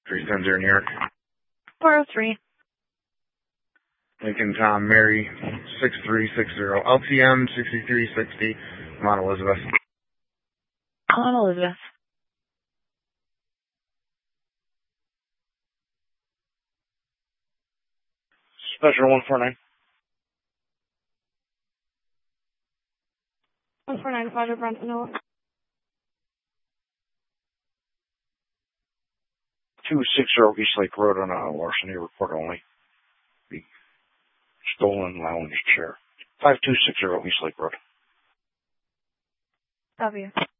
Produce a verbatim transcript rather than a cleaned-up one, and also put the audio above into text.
three ten zero New York. four oh three. Lincoln Tom Mary six three six zero. L T M sixty-three sixty. Mount Elizabeth. Mount Elizabeth. Special one four nine. one four nine, Roger, Brentwood. two sixty East Lake Road on a larceny report only. The stolen lounge chair. five two six zero East Lake Road. W.